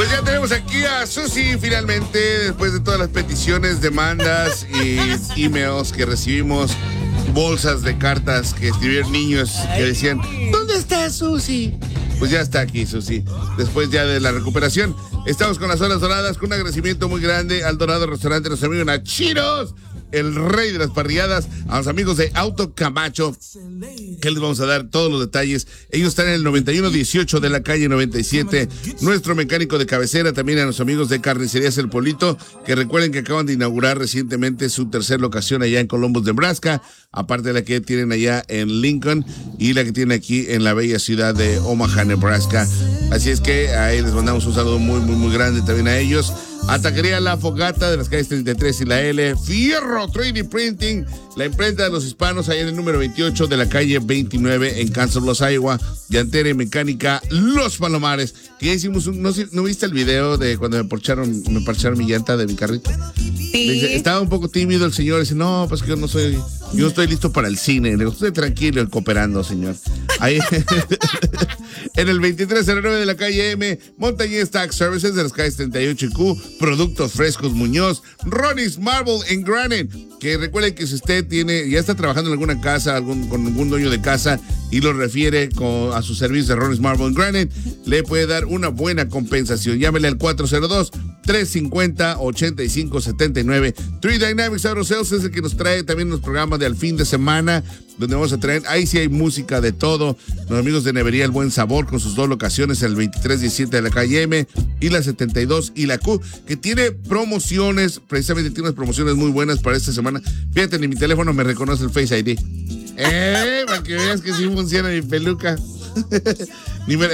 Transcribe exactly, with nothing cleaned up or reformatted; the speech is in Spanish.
Pues ya tenemos aquí a Susi finalmente, después de todas las peticiones, demandas y emails que recibimos, bolsas de cartas que escribieron niños que decían, ¿dónde está Susi? Pues ya está aquí Susi, después ya de la recuperación. Estamos con las horas doradas, con un agradecimiento muy grande al Dorado Restaurante, los amigos Nachiros, el rey de las parrilladas, a los amigos de Auto Camacho, que les vamos a dar todos los detalles. Ellos están en el noventa y uno dieciocho de la calle noventa y siete. Nuestro mecánico de cabecera, también a los amigos de Carnicerías El Polito, que recuerden que acaban de inaugurar recientemente su tercera locación allá en Columbus, Nebraska, aparte de la que tienen allá en Lincoln y la que tienen aquí en la bella ciudad de Omaha, Nebraska. Así es que ahí les mandamos un saludo muy, muy, muy grande también a ellos. A Taquería La Fogata de las calles treinta y tres y la L. Fierro tres D Printing, la imprenta de los hispanos, allá en el número veintiocho de la calle veintinueve en Kansas Bluffs, Iowa. Llantera y mecánica Los Palomares. Que ya hicimos un, no, ¿no viste el video de cuando me parcharon, me parcharon mi llanta de mi carrito? Sí. Dice, estaba un poco tímido el señor, dice, no, pues que yo no soy, yo no estoy listo para el cine. Le digo, estoy tranquilo, cooperando, señor. Ahí en el veintitrés cero nueve de la calle M, Montañez Tax Services de las calles treinta y ocho y Q, Productos Frescos Muñoz, Ronnie's Marble and Granite, que recuerden que si usted tiene, ya está trabajando en alguna casa, algún, con algún dueño de casa y lo refiere con, a su servicio de Ronnie's Marble and Granite, le puede dar una buena compensación. Llámele al cuatro cero dos, tres cinco cero, ocho cinco siete nueve. Three Dynamics Auto Sales es el que nos trae también los programas de al fin de semana, donde vamos a traer, ahí sí hay música de todo. Los amigos de Nevería El Buen Sabor con sus dos locaciones, el veintitrés diecisiete de la calle M y la setenta y dos y la Q, que tiene promociones, precisamente tiene unas promociones muy buenas para esta semana. Fíjate, ni mi teléfono me reconoce el Face I D. Eh, para que veas que sí funciona mi peluca. Ni me,